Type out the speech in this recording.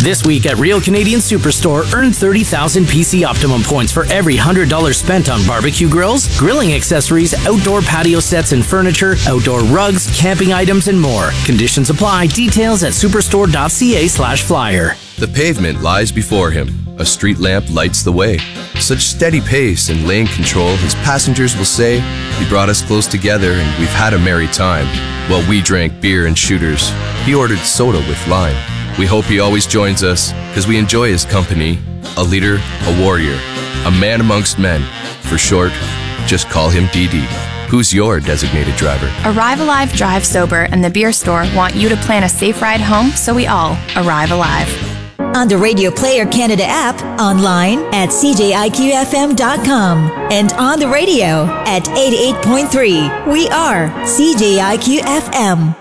This week at Real Canadian Superstore, earn 30,000 PC Optimum points for every $100 spent on barbecue grills, grilling accessories, outdoor patio sets and furniture, outdoor rugs, camping items, and more. Conditions apply. Details at superstore.ca/flyer. The pavement lies before him. A street lamp lights the way. Such steady pace and lane control, his passengers will say, he brought us close together and we've had a merry time. While we drank beer and shooters, he ordered soda with lime. We hope he always joins us, because we enjoy his company. A leader, a warrior, a man amongst men. For short, just call him DD. Who's your designated driver? Arrive Alive Drive Sober and the Beer Store want you to plan a safe ride home so we all arrive alive. On the Radio Player Canada app, online at cjiqfm.com, and on the radio at 88.3. We are CJIQ FM.